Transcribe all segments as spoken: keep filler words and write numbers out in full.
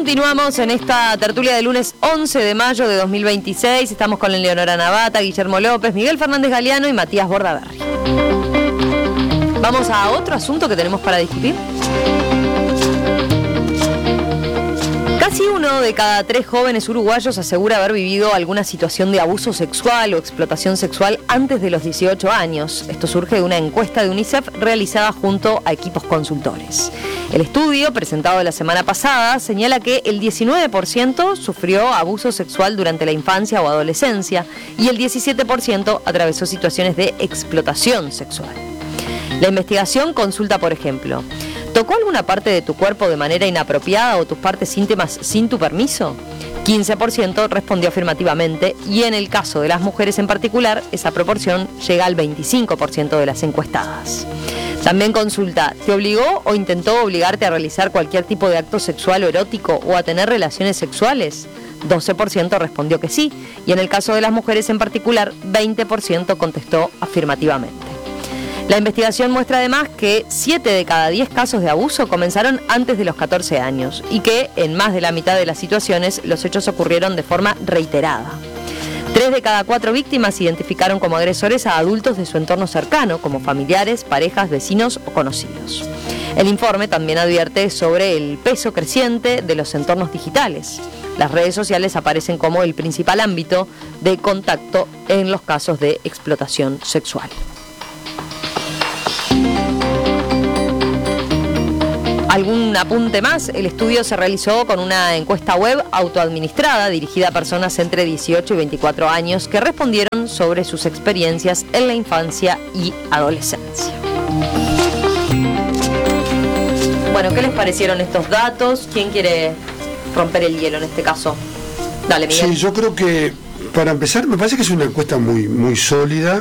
Continuamos en esta tertulia del lunes once de mayo de dos mil veintiséis. Estamos con Leonora Navata, Guillermo López, Miguel Fernández Galeano y Matías Bordaberry. Vamos a otro asunto que tenemos para discutir. Casi uno de cada tres jóvenes uruguayos asegura haber vivido alguna situación de abuso sexual o explotación sexual antes de los dieciocho años. Esto surge de una encuesta de UNICEF realizada junto a equipos consultores. El estudio, presentado la semana pasada, señala que el diecinueve por ciento sufrió abuso sexual durante la infancia o adolescencia y el diecisiete por ciento atravesó situaciones de explotación sexual. La investigación consulta, por ejemplo, ¿tocó alguna parte de tu cuerpo de manera inapropiada o tus partes íntimas sin tu permiso? quince por ciento respondió afirmativamente y en el caso de las mujeres en particular, esa proporción llega al veinticinco por ciento de las encuestadas. También consulta, ¿te obligó o intentó obligarte a realizar cualquier tipo de acto sexual o erótico o a tener relaciones sexuales? doce por ciento respondió que sí y en el caso de las mujeres en particular, veinte por ciento contestó afirmativamente. La investigación muestra además que siete de cada diez casos de abuso comenzaron antes de los catorce años y que en más de la mitad de las situaciones los hechos ocurrieron de forma reiterada. Tres de cada cuatro víctimas identificaron como agresores a adultos de su entorno cercano, como familiares, parejas, vecinos o conocidos. El informe también advierte sobre el peso creciente de los entornos digitales. Las redes sociales aparecen como el principal ámbito de contacto en los casos de explotación sexual. ¿Algún apunte más? El estudio se realizó con una encuesta web autoadministrada dirigida a personas entre dieciocho y veinticuatro años que respondieron sobre sus experiencias en la infancia y adolescencia. Bueno, ¿qué les parecieron estos datos? ¿Quién quiere romper el hielo en este caso? Dale, Miguel. Sí, yo creo que, para empezar, me parece que es una encuesta muy, muy sólida.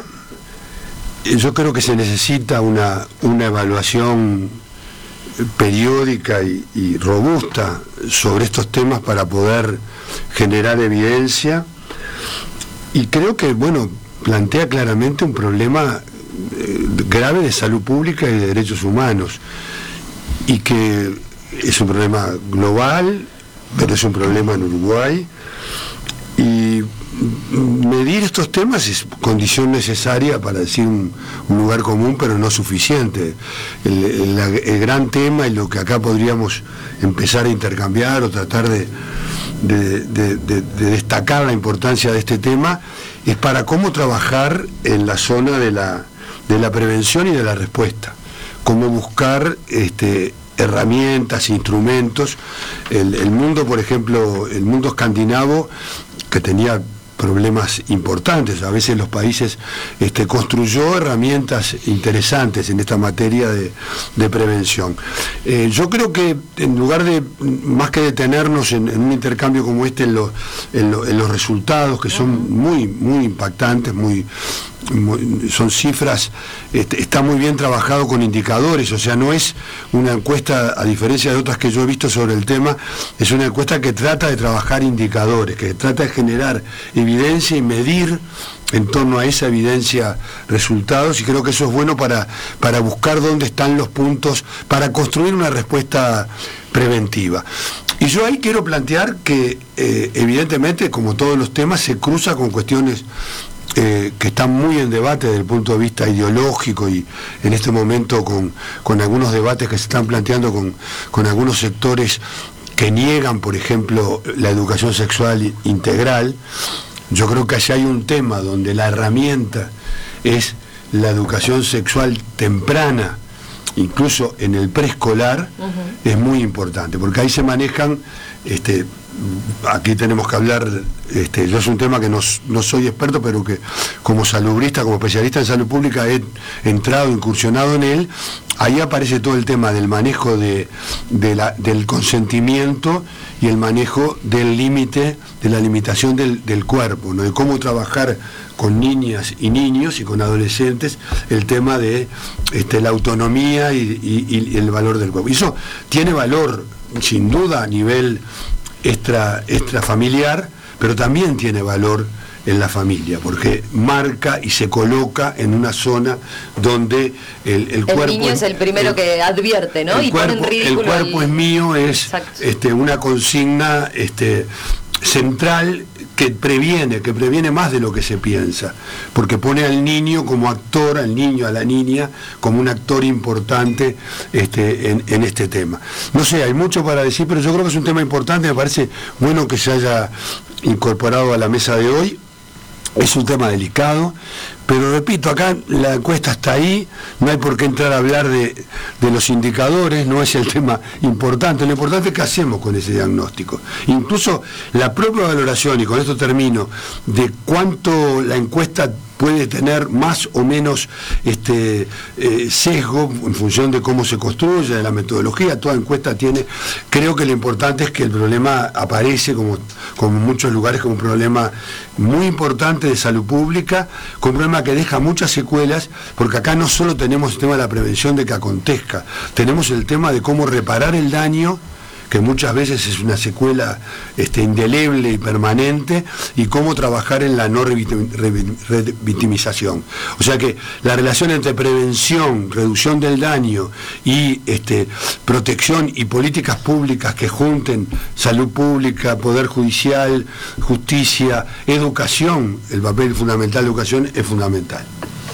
Yo creo que se necesita una, una evaluación periódica y, y robusta sobre estos temas para poder generar evidencia, y creo que, bueno, plantea claramente un problema eh, grave de salud pública y de derechos humanos, y que es un problema global, pero es un problema en Uruguay, y medir estos temas es condición necesaria para decir un, un lugar común, pero no suficiente. El, el, el gran tema y lo que acá podríamos empezar a intercambiar o tratar de, de, de, de, de destacar la importancia de este tema es para cómo trabajar en la zona de la, de la prevención y de la respuesta, cómo buscar este, herramientas, instrumentos. El, el mundo, por ejemplo, el mundo escandinavo, que tenía problemas importantes, a veces los países este, construyó herramientas interesantes en esta materia de, de prevención. Eh, yo creo que en lugar de, más que detenernos en, en un intercambio como este, en, lo, en, lo, en los resultados, que son muy, muy impactantes, muy, muy son cifras, este, está muy bien trabajado con indicadores, o sea, no es una encuesta, a diferencia de otras que yo he visto sobre el tema, es una encuesta que trata de trabajar indicadores, que trata de generar evidencia y medir en torno a esa evidencia resultados, y creo que eso es bueno para, para buscar dónde están los puntos, para construir una respuesta preventiva. Y yo ahí quiero plantear que eh, evidentemente, como todos los temas, se cruza con cuestiones eh, que están muy en debate desde el punto de vista ideológico, y en este momento con, con algunos debates que se están planteando con, con algunos sectores que niegan, por ejemplo, la educación sexual integral. Yo creo que allá hay un tema donde la herramienta es la educación sexual temprana, incluso en el preescolar, uh-huh. Es muy importante, porque ahí se manejan, este, aquí tenemos que hablar, este, yo es un tema que no, no soy experto, pero que como salubrista, como especialista en salud pública he entrado, incursionado en él. Ahí aparece todo el tema del manejo de, de la, del consentimiento y el manejo del límite, de la limitación del, del cuerpo, ¿no? De cómo trabajar con niñas y niños y con adolescentes el tema de este, la autonomía y, y, y el valor del cuerpo. Y eso tiene valor, sin duda, a nivel extra, extrafamiliar, pero también tiene valor en la familia, porque marca y se coloca en una zona donde el, el, el cuerpo... El niño es el primero el, que advierte, ¿no? El y cuerpo, pone en ridículo el cuerpo el... es mío, es este, una consigna este, central que previene, que previene más de lo que se piensa, porque pone al niño como actor, al niño, a la niña, como un actor importante este, en, en este tema. No sé, hay mucho para decir, pero yo creo que es un tema importante, me parece bueno que se haya incorporado a la mesa de hoy. Es un tema delicado, pero repito, acá la encuesta está ahí, no hay por qué entrar a hablar de, de los indicadores, no es el tema importante, lo importante es qué hacemos con ese diagnóstico. Incluso la propia valoración, y con esto termino, de cuánto la encuesta puede tener más o menos este eh, sesgo en función de cómo se construye, de la metodología, toda encuesta tiene, creo que lo importante es que el problema aparece como, como en muchos lugares como un problema muy importante de salud pública, con un problema que deja muchas secuelas, porque acá no solo tenemos el tema de la prevención de que acontezca, tenemos el tema de cómo reparar el daño, que muchas veces es una secuela este, indeleble y permanente, y cómo trabajar en la no revictimización. O sea que la relación entre prevención, reducción del daño y este, protección y políticas públicas que junten salud pública, poder judicial, justicia, educación, el papel fundamental de educación es fundamental.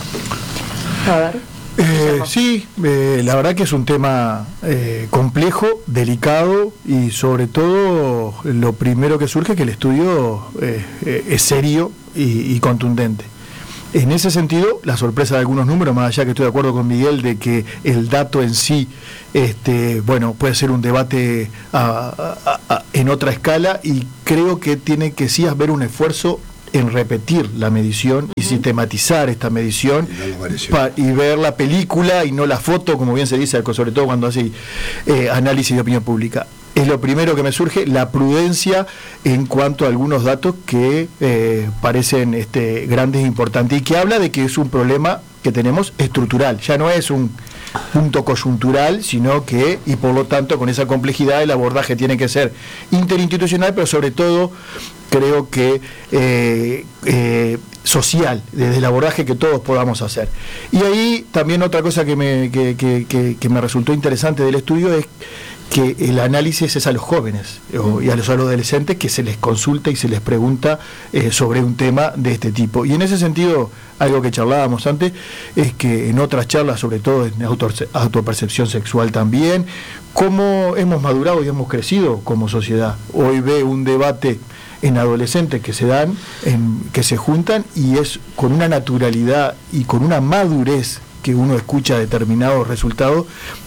A ver. Eh, sí, eh, la verdad que es un tema eh, complejo, delicado, y sobre todo lo primero que surge es que el estudio eh, eh, es serio y, y contundente. En ese sentido, la sorpresa de algunos números, más allá que estoy de acuerdo con Miguel de que el dato en sí, este, bueno, puede ser un debate a, a, a, en otra escala, y creo que tiene que sí haber un esfuerzo en repetir la medición y sistematizar esta medición pa, y ver la película y no la foto, como bien se dice, sobre todo cuando hace eh, análisis de opinión pública. Es lo primero que me surge, la prudencia en cuanto a algunos datos que eh, parecen este, grandes e importantes, y que habla de que es un problema que tenemos estructural, ya no es un punto coyuntural, sino que, y por lo tanto con esa complejidad el abordaje tiene que ser interinstitucional, pero sobre todo creo que eh, eh, social, desde el abordaje que todos podamos hacer. Y ahí también otra cosa que me, que, que, que, que me resultó interesante del estudio es que el análisis es a los jóvenes o, y a los adolescentes, que se les consulta y se les pregunta eh, sobre un tema de este tipo. Y en ese sentido, algo que charlábamos antes, es que en otras charlas, sobre todo en auto, autopercepción sexual también, cómo hemos madurado y hemos crecido como sociedad. Hoy ve un debate en adolescentes que se dan, en, que se juntan, y es con una naturalidad y con una madurez que uno escucha determinados resultados,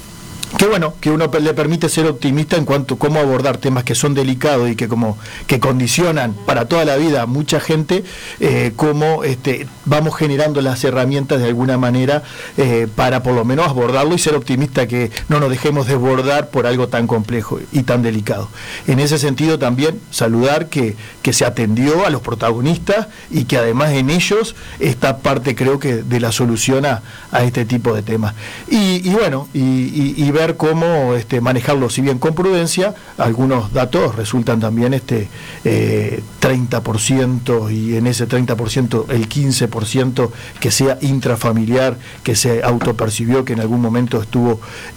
que bueno, que uno le permite ser optimista en cuanto a cómo abordar temas que son delicados y que como que condicionan para toda la vida a mucha gente, eh, cómo este, vamos generando las herramientas de alguna manera eh, para por lo menos abordarlo y ser optimista, que no nos dejemos desbordar por algo tan complejo y tan delicado. En ese sentido también saludar que, que se atendió a los protagonistas y que además en ellos está parte, creo que, de la solución a, a este tipo de temas. Y, y bueno, y, y, y ver cómo este, manejarlo, si bien con prudencia. Algunos datos resultan también este eh, treinta por ciento, y en ese treinta por ciento el quince por ciento que sea intrafamiliar, que se autopercibió que en algún momento estuvo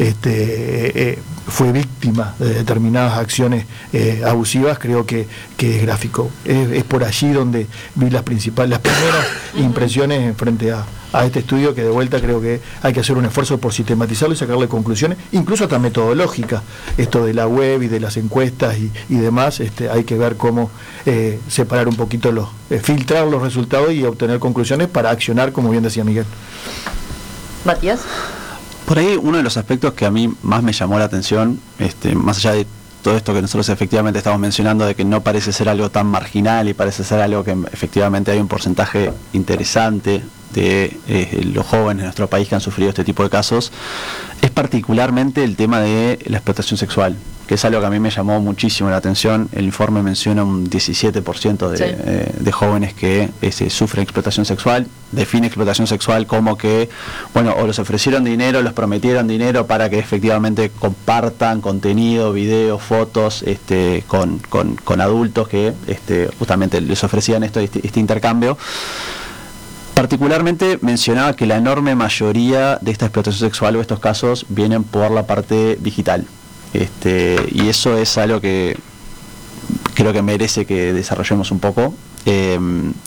este eh, fue víctima de determinadas acciones eh, abusivas, creo que, que es gráfico. Es, es por allí donde vi las principales, las primeras impresiones en frente a a este estudio, que de vuelta creo que hay que hacer un esfuerzo por sistematizarlo y sacarle conclusiones, incluso hasta metodológicas, esto de la web y de las encuestas y, y demás. Este, hay que ver cómo eh, separar un poquito los, eh, filtrar los resultados y obtener conclusiones para accionar, como bien decía Miguel. Matías. Por ahí uno de los aspectos que a mí más me llamó la atención, este, más allá de todo esto que nosotros efectivamente estamos mencionando, de que no parece ser algo tan marginal y parece ser algo que efectivamente hay un porcentaje interesante de eh, los jóvenes de nuestro país que han sufrido este tipo de casos, es particularmente el tema de la explotación sexual, que es algo que a mí me llamó muchísimo la atención. El informe menciona un diecisiete por ciento de, sí. eh, de jóvenes que eh, sufren explotación sexual. Define explotación sexual como que, bueno, o les ofrecieron dinero, los prometieron dinero para que efectivamente compartan contenido, videos, fotos este, con, con, con adultos que este, justamente les ofrecían esto, este, este intercambio. Particularmente mencionaba que la enorme mayoría de esta explotación sexual o estos casos vienen por la parte digital. Este, y eso es algo que creo que merece que desarrollemos un poco, eh,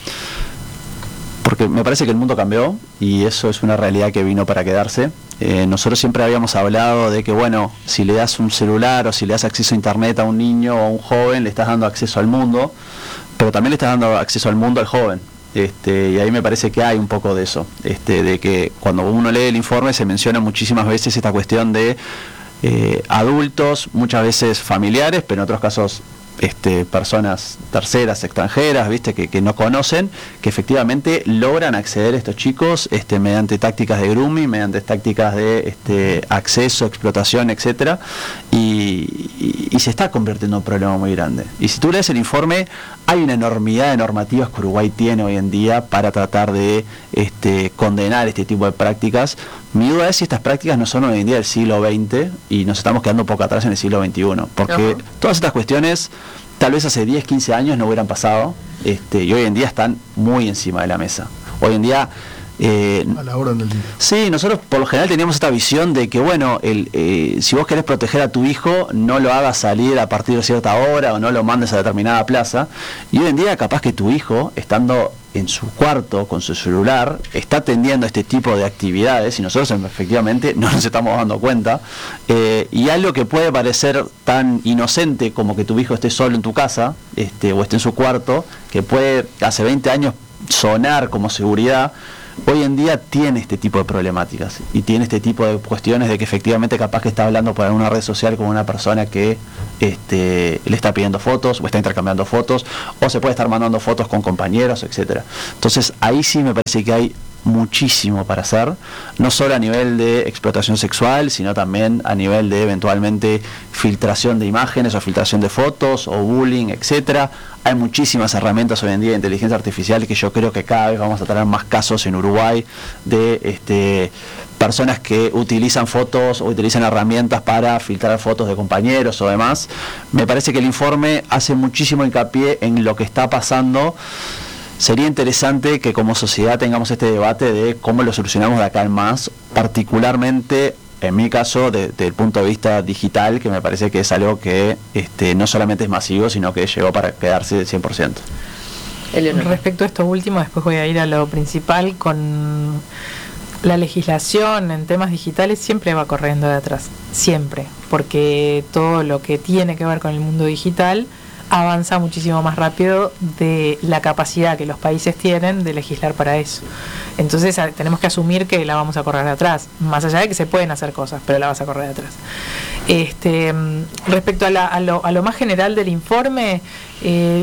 porque me parece que el mundo cambió y eso es una realidad que vino para quedarse. Eh, nosotros siempre habíamos hablado de que, bueno, si le das un celular o si le das acceso a internet a un niño o a un joven, le estás dando acceso al mundo, pero también le estás dando acceso al mundo al joven. Este, y ahí me parece que hay un poco de eso, este, de que cuando uno lee el informe se menciona muchísimas veces esta cuestión de eh, adultos, muchas veces familiares, pero en otros casos este, personas terceras, extranjeras, viste, que, que no conocen, que efectivamente logran acceder a estos chicos este, mediante tácticas de grooming, mediante tácticas de este, acceso, explotación, etcétera, y, y, y se está convirtiendo en un problema muy grande. Y si tú lees el informe, hay una enormidad de normativas que Uruguay tiene hoy en día para tratar de este, condenar este tipo de prácticas. Mi duda es si estas prácticas no son hoy en día del siglo veinte y nos estamos quedando un poco atrás en el siglo veintiuno, porque uh-huh. todas estas cuestiones tal vez hace diez, quince años no hubieran pasado este, y hoy en día están muy encima de la mesa. Hoy en día Eh, a la hora del día. Sí, nosotros por lo general teníamos esta visión de que, bueno, el, eh, si vos querés proteger a tu hijo, no lo hagas salir a partir de cierta hora o no lo mandes a determinada plaza. Y hoy en día capaz que tu hijo, estando en su cuarto con su celular, está atendiendo este tipo de actividades y nosotros efectivamente no nos estamos dando cuenta. Eh, y algo que puede parecer tan inocente como que tu hijo esté solo en tu casa este, o esté en su cuarto, que puede hace veinte años sonar como seguridad, hoy en día tiene este tipo de problemáticas y tiene este tipo de cuestiones de que efectivamente capaz que está hablando por alguna red social con una persona que este, le está pidiendo fotos o está intercambiando fotos o se puede estar mandando fotos con compañeros, etcétera. Entonces ahí sí me parece que hay muchísimo para hacer, no solo a nivel de explotación sexual, sino también a nivel de eventualmente filtración de imágenes o filtración de fotos o bullying, etcétera. Hay muchísimas herramientas hoy en día de inteligencia artificial que yo creo que cada vez vamos a tener más casos en Uruguay de este, personas que utilizan fotos o utilizan herramientas para filtrar fotos de compañeros o demás. Me parece que el informe hace muchísimo hincapié en lo que está pasando. Sería interesante que como sociedad tengamos este debate de cómo lo solucionamos de acá en más, particularmente en mi caso desde de, el punto de vista digital, que me parece que es algo que este, no solamente es masivo, sino que llegó para quedarse del cien por ciento. Eleonora. Respecto a esto último, después voy a ir a lo principal. Con la legislación en temas digitales siempre va corriendo de atrás, siempre, porque todo lo que tiene que ver con el mundo digital avanza muchísimo más rápido de la capacidad que los países tienen de legislar para eso. Entonces a, tenemos que asumir que la vamos a correr de atrás, más allá de que se pueden hacer cosas, pero la vas a correr de atrás. Este, respecto a, la, a, lo, a lo más general del informe, eh,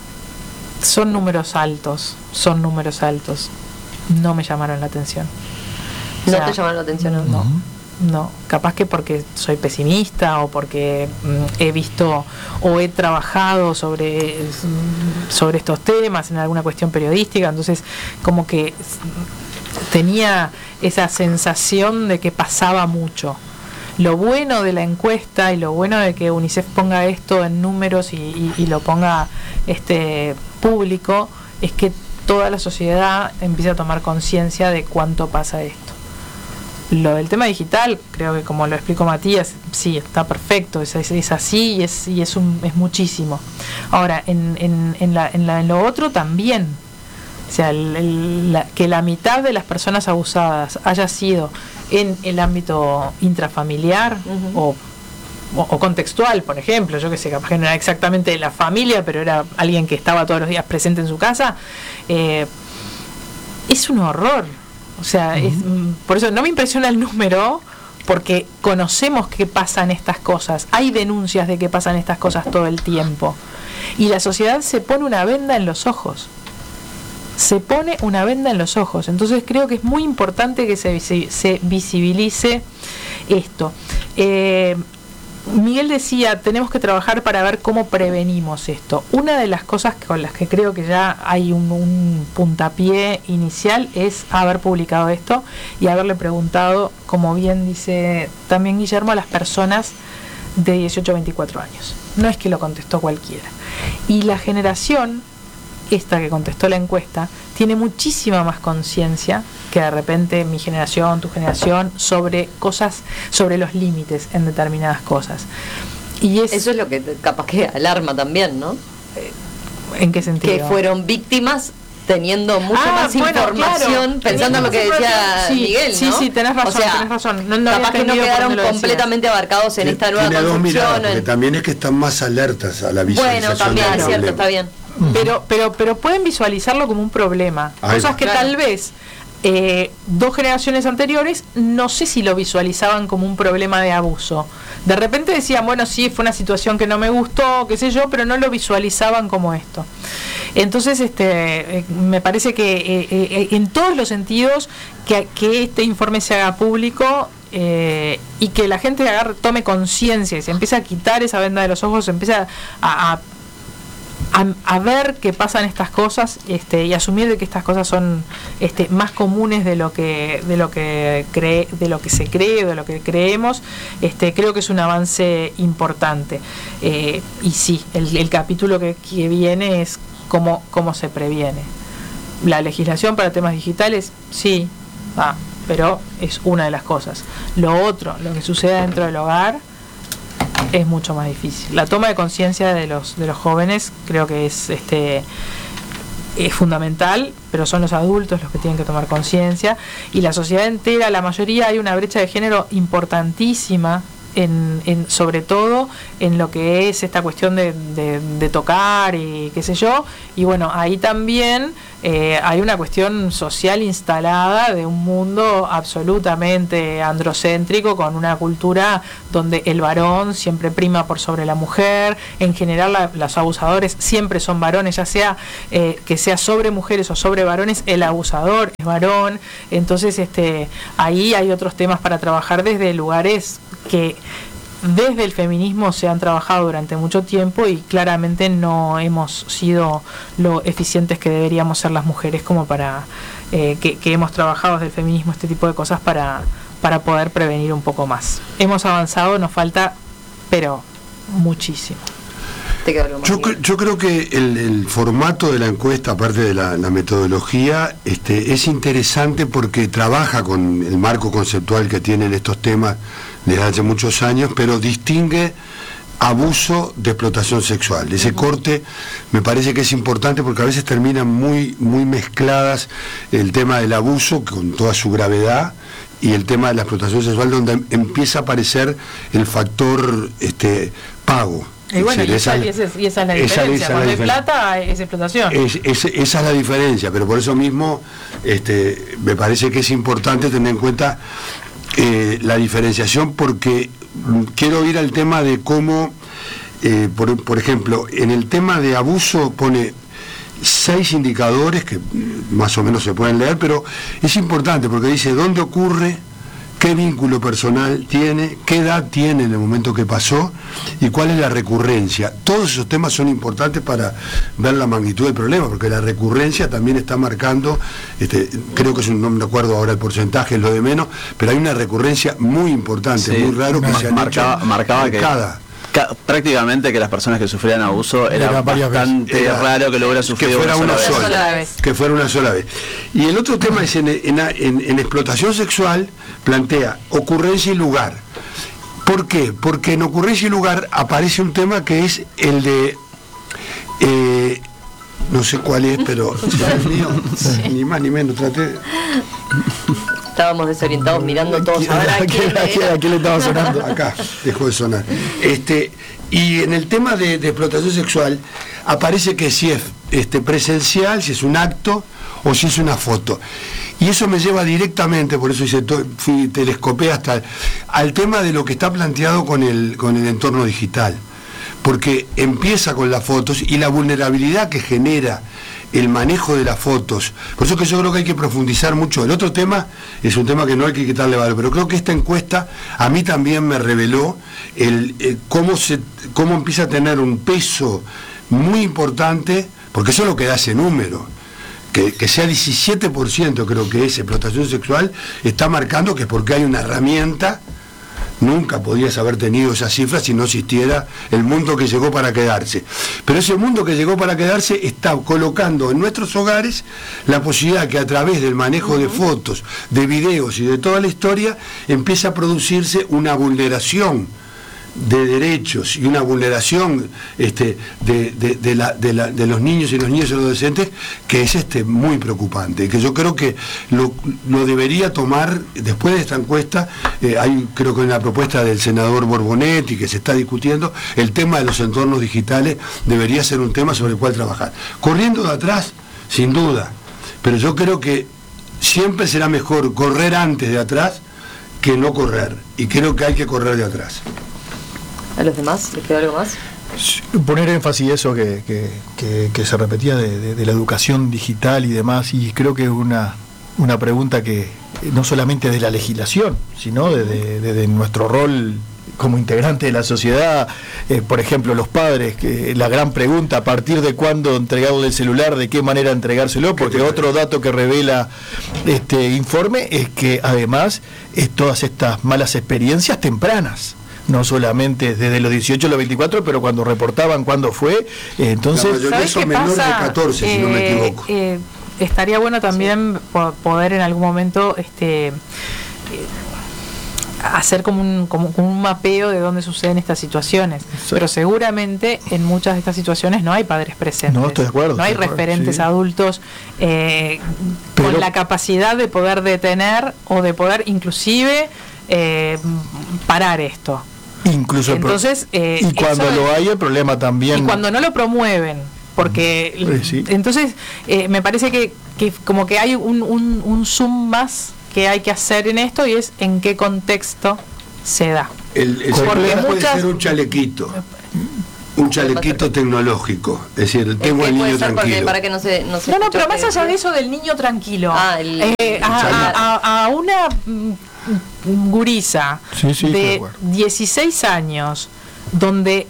son números altos, son números altos. No me llamaron la atención. ¿No o sea, te llamaron la atención? No. no. No, capaz que porque soy pesimista o porque mm, he visto o he trabajado sobre, sobre estos temas en alguna cuestión periodística, entonces como que tenía esa sensación de que pasaba mucho. Lo bueno de la encuesta y lo bueno de que UNICEF ponga esto en números y, y, y lo ponga este público es que toda la sociedad empieza a tomar conciencia de cuánto pasa esto. Lo del tema digital, creo que como lo explicó Matías, sí, está perfecto, es, es, es así y es y es, un, es muchísimo. Ahora, en, en, en, la, en, la, en lo otro también, o sea, el, el, la, que la mitad de las personas abusadas haya sido en el ámbito intrafamiliar uh-huh. o, o, o contextual, por ejemplo, yo que sé, capaz que no era exactamente de la familia, pero era alguien que estaba todos los días presente en su casa, eh, es un horror. O sea, uh-huh. es, por eso no me impresiona el número, porque conocemos que pasan estas cosas. Hay denuncias de que pasan estas cosas todo el tiempo. Y la sociedad se pone una venda en los ojos. se pone una venda en los ojos. Entonces creo que es muy importante que se, se visibilice esto. Eh, Miguel decía, tenemos que trabajar para ver cómo prevenimos esto. Una de las cosas con las que creo que ya hay un, un puntapié inicial es haber publicado esto y haberle preguntado, como bien dice también Guillermo, a las personas de dieciocho a veinticuatro años. No es que lo contestó cualquiera. Y la generación, esta que contestó la encuesta, tiene muchísima más conciencia que de repente mi generación, tu generación, sobre cosas, sobre los límites en determinadas cosas. Y es, eso es lo que capaz que alarma también, ¿no? ¿En qué sentido? Que fueron víctimas teniendo mucha ah, más bueno, información, claro, pensando en lo que decía sí, Miguel, ¿no? Sí, sí, tenés razón, o sea, tenés razón. No, no capaz que no quedaron completamente abarcados en Tiene, esta nueva tiene concepción. Dos miradas, porque en... también es que están más alertas a la visualización. Bueno, también del es cierto, problema. está bien. Pero, pero, pero pueden visualizarlo como un problema. Ahí Cosas va. que Claro. tal vez eh, dos generaciones anteriores no sé si lo visualizaban como un problema de abuso. De repente decían, bueno, sí, fue una situación que no me gustó, qué sé yo, pero no lo visualizaban como esto. Entonces, este, eh, me parece que eh, eh, en todos los sentidos que, que este informe se haga público eh, y que la gente agarre, tome conciencia y se empiece a quitar esa venda de los ojos, se empiece a, a, a, a ver que pasan estas cosas, este, y asumir de que estas cosas son este, más comunes de lo que de lo que cree, de lo que se cree, de lo que creemos. Este, creo que es un avance importante. Eh, y sí, el, el capítulo que, que viene es cómo, cómo se previene. La legislación para temas digitales, sí, ah, pero es una de las cosas. Lo otro, lo que sucede dentro del hogar, es mucho más difícil. La toma de conciencia de los de los jóvenes creo que es este es fundamental, pero son los adultos los que tienen que tomar conciencia, y la sociedad entera, la mayoría, hay una brecha de género importantísima. En, en, sobre todo en lo que es esta cuestión de, de, de tocar y qué sé yo, y bueno, ahí también eh, hay una cuestión social instalada de un mundo absolutamente androcéntrico, con una cultura donde el varón siempre prima por sobre la mujer. En general la, los abusadores siempre son varones, ya sea eh, que sea sobre mujeres o sobre varones, el abusador es varón. Entonces este ahí hay otros temas para trabajar desde lugares que desde el feminismo se han trabajado durante mucho tiempo y claramente no hemos sido lo eficientes que deberíamos ser las mujeres como para eh, que, que hemos trabajado desde el feminismo este tipo de cosas para, para poder prevenir un poco más. Hemos avanzado, nos falta, pero muchísimo. Te quedó algo más, Yo, Miguel. cre- yo creo que el, el formato de la encuesta, aparte de la, la metodología, este, es interesante porque trabaja con el marco conceptual que tienen estos temas desde hace muchos años, pero distingue abuso de explotación sexual. Ese corte me parece que es importante porque a veces terminan muy, muy mezcladas el tema del abuso con toda su gravedad y el tema de la explotación sexual, donde em- empieza a aparecer el factor este, pago. Y bueno, Es y decir, esa, esa- y esa es, y esa es la esa- diferencia. esa es la Cuando hay diferencia. plata es explotación. Es, es- esa es la diferencia, pero por eso mismo este, me parece que es importante tener en cuenta eh, la diferenciación, porque mm, quiero ir al tema de cómo, eh, por, por ejemplo, en el tema de abuso pone seis indicadores que mm, más o menos se pueden leer, pero es importante porque dice dónde ocurre, qué vínculo personal tiene, qué edad tiene en el momento que pasó y cuál es la recurrencia. Todos esos temas son importantes para ver la magnitud del problema, porque la recurrencia también está marcando, este, creo que es un, no me acuerdo ahora el porcentaje, es lo de menos, pero hay una recurrencia muy importante, Sí, muy raro que ma- se han marcaba, hecho marcaba por que cada. ca- prácticamente que las personas que sufrían abuso era, Era varias bastante veces. Era- raro que lo hubiera que sufrido fuera una vez. sola, sola vez. que fuera una sola vez. Y el otro tema es en, en- en- en explotación sexual, plantea ocurrencia y lugar. ¿Por qué? Porque en ocurrencia y lugar aparece un tema que es el de eh, no sé cuál es, pero Dios mío, ni más ni menos, traté. Estábamos desorientados mirando todos a ver a ¿A quién quién- a quién- era. a quién le estaba sonando? Acá dejó de sonar. Este, y en el tema de, de explotación sexual aparece que si es este, presencial, si es un acto o si es una foto. Y eso me lleva directamente, por eso hice to- fui, telescopé hasta al tema de lo que está planteado con el, con el entorno digital. Porque empieza con las fotos y la vulnerabilidad que genera el manejo de las fotos. Por eso que yo creo que hay que profundizar mucho. El otro tema es un tema que no hay que quitarle valor, pero creo que esta encuesta a mí también me reveló el, el cómo se cómo empieza a tener un peso muy importante, porque eso es lo que da ese número. Que, que sea diecisiete por ciento creo que es explotación sexual, está marcando que es porque hay una herramienta. Nunca podías haber tenido esa cifra si no existiera el mundo que llegó para quedarse. Pero ese mundo que llegó para quedarse está colocando en nuestros hogares la posibilidad que a través del manejo de fotos, de videos y de toda la historia empieza a producirse una vulneración de derechos y una vulneración este, de, de, de, la, de, la, de los niños y los niños y los adolescentes que es este, muy preocupante, que yo creo que lo, lo debería tomar, después de esta encuesta, eh, hay creo que una propuesta del senador Borbonetti que se está discutiendo, el tema de los entornos digitales debería ser un tema sobre el cual trabajar. Corriendo de atrás, sin duda, pero yo creo que siempre será mejor correr antes de atrás que no correr, y creo que hay que correr de atrás. ¿A los demás les quedó algo más? Poner énfasis en eso que, que, que, que se repetía de, de, de la educación digital y demás, y creo que es una, una pregunta que no solamente de la legislación, sino desde de, de nuestro rol como integrante de la sociedad, eh, por ejemplo, los padres, que la gran pregunta, a partir de cuándo entregarle el celular, de qué manera entregárselo, porque otro dato que revela este informe es que además es todas estas malas experiencias tempranas. No solamente desde los dieciocho a los veinticuatro, pero cuando reportaban cuándo fue, eh, entonces... La mayoría son menores de catorce, eh, si no me equivoco. Eh, estaría bueno también sí. poder en algún momento este eh, hacer como un, como, como un mapeo de dónde suceden estas situaciones. Sí. Pero seguramente en muchas de estas situaciones no hay padres presentes. No, estoy de acuerdo. No hay referentes sí. adultos eh, con la capacidad de poder detener o de poder inclusive eh, parar esto. Incluso entonces eh, y cuando lo es, hay el problema también y cuando no lo promueven porque sí. entonces eh, me parece que, que como que hay un, un, un zoom más que hay que hacer en esto, y es en qué contexto se da. El, el porque muchas... puede ser un chalequito un chalequito tecnológico, es decir, tengo el niño tranquilo. Para que no, se, no, se no, no, pero más allá de eso del niño tranquilo, ah, el, eh, el a, a, a una gurisa sí, sí, de dieciséis años donde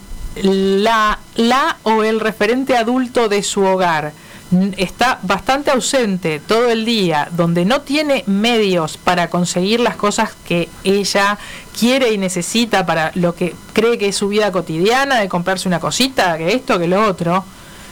la, la o el referente adulto de su hogar está bastante ausente todo el día, donde no tiene medios para conseguir las cosas que ella quiere y necesita para lo que cree que es su vida cotidiana, de comprarse una cosita, que esto, que lo otro,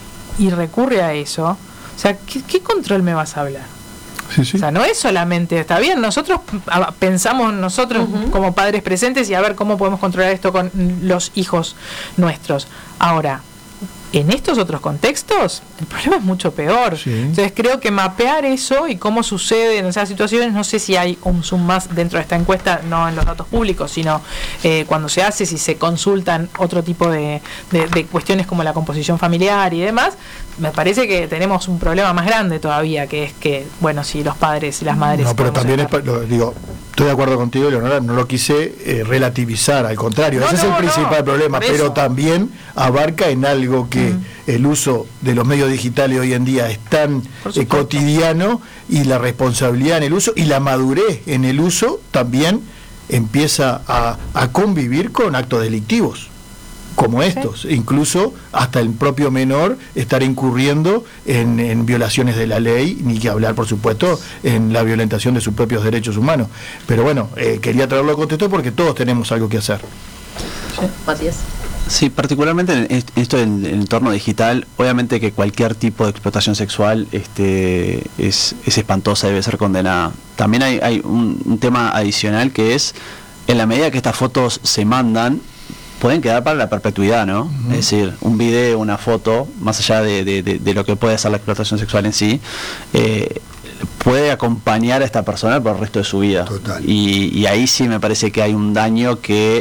y recurre a eso. O sea, ¿qué, qué control me vas a hablar? Sí, sí. O sea, no es solamente, está bien, nosotros pensamos nosotros uh-huh. como padres presentes y a ver cómo podemos controlar esto con los hijos nuestros. Ahora, en estos otros contextos, el problema es mucho peor. Sí. Entonces creo que mapear eso y cómo sucede en esas situaciones, no sé si hay un zoom más dentro de esta encuesta, no en los datos públicos, sino eh, cuando se hace, si se consultan otro tipo de, de, de cuestiones como la composición familiar y demás, me parece que tenemos un problema más grande todavía, que es que, bueno, si los padres y las madres... No, pero también es, lo, digo, estoy de acuerdo contigo, Leonora, no lo quise eh, relativizar, al contrario, no, ese no, es el principal no, problema, pero también abarca en algo que mm. el uso de los medios digitales hoy en día es tan eh, cotidiano, y la responsabilidad en el uso y la madurez en el uso también empieza a, a convivir con actos delictivos como estos, sí. Incluso hasta el propio menor estar incurriendo en, en violaciones de la ley, ni que hablar, por supuesto, en la violentación de sus propios derechos humanos. Pero bueno, eh, quería traerlo a contexto porque todos tenemos algo que hacer. Sí, Matías. Sí, particularmente en esto en el entorno digital, obviamente que cualquier tipo de explotación sexual este, es, es espantosa, debe ser condenada. También hay, hay un, un tema adicional, que es, en la medida que estas fotos se mandan, pueden quedar para la perpetuidad, ¿no? Uh-huh. Es decir, un video, una foto, más allá de, de, de, de lo que puede ser la explotación sexual en sí, eh, puede acompañar a esta persona por el resto de su vida. Total. Y, y ahí sí me parece que hay un daño que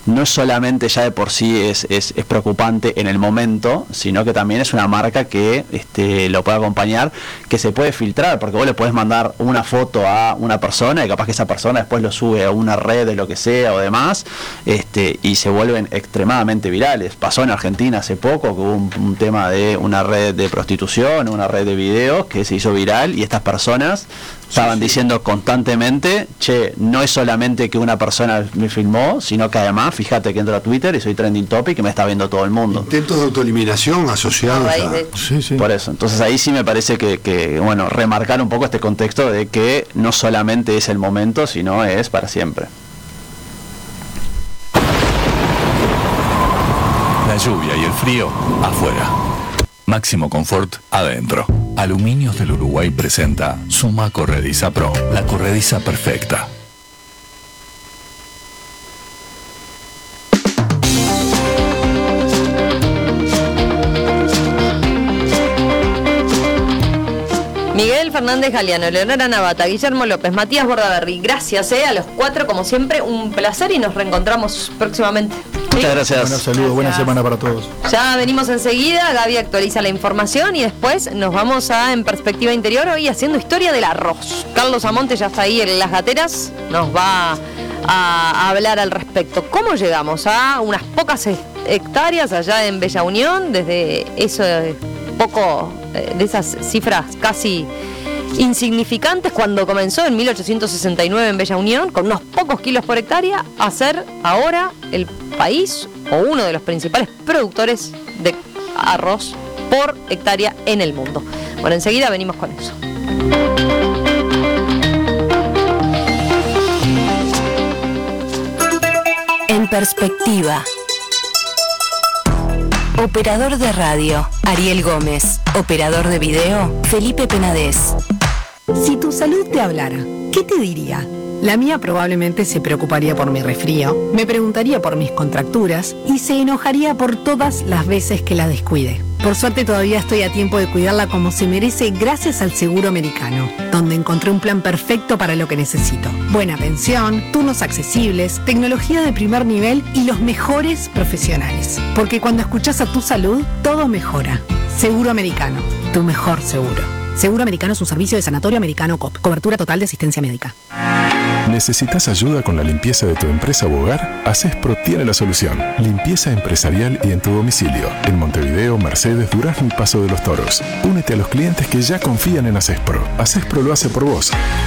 no es solamente ya de por sí es, es, es preocupante en el momento, sino que también es una marca que este, lo puede acompañar, que se puede filtrar, porque vos le podés mandar una foto a una persona y capaz que esa persona después lo sube a una red de lo que sea o demás, este, y se vuelven extremadamente virales. Pasó en Argentina hace poco que hubo un, un tema de una red de prostitución, una red de videos que se hizo viral y estas personas estaban diciendo constantemente, che, no es solamente que una persona me filmó, sino que además, fíjate que entro a Twitter y soy trending topic y me está viendo todo el mundo. Intentos de autoeliminación asociados a... de... Sí, sí. Por eso, entonces ahí sí me parece que, que, bueno, remarcar un poco este contexto de que no solamente es el momento, sino es para siempre. La lluvia y el frío afuera. Máximo confort adentro. Aluminios del Uruguay presenta Suma Corrediza Pro, la corrediza perfecta. Miguel Fernández Galeano, Leonora Navata, Guillermo López, Matías Bordaberry, gracias eh, a los cuatro, como siempre, un placer y nos reencontramos próximamente. Muchas gracias. Buenos saludos, buena semana para todos. Ya venimos enseguida, Gaby actualiza la información y después nos vamos a En Perspectiva Interior, hoy haciendo historia del arroz. Carlos Amonte ya está ahí en Las Gateras, nos va a hablar al respecto. ¿Cómo llegamos a unas pocas hectáreas allá en Bella Unión, desde eso poco, de esas cifras casi insignificantes cuando comenzó en mil ochocientos sesenta y nueve en Bella Unión, con unos pocos kilos por hectárea, a ser ahora el país o uno de los principales productores de arroz por hectárea en el mundo? Bueno, enseguida venimos con eso. En Perspectiva. Operador de radio, Ariel Gómez. Operador de video, Felipe Penadez. Si tu salud te hablara, ¿qué te diría? La mía probablemente se preocuparía por mi resfrío, me preguntaría por mis contracturas y se enojaría por todas las veces que la descuide. Por suerte todavía estoy a tiempo de cuidarla como se merece gracias al Seguro Americano, donde encontré un plan perfecto para lo que necesito. Buena pensión, turnos accesibles, tecnología de primer nivel y los mejores profesionales. Porque cuando escuchas a tu salud, todo mejora. Seguro Americano, tu mejor seguro. Seguro Americano es un servicio de Sanatorio Americano C O P. Cobertura total de asistencia médica. ¿Necesitas ayuda con la limpieza de tu empresa u hogar? Acespro tiene la solución. Limpieza empresarial y en tu domicilio. En Montevideo, Mercedes, Durazno y Paso de los Toros. Únete a los clientes que ya confían en Acespro. Acespro lo hace por vos.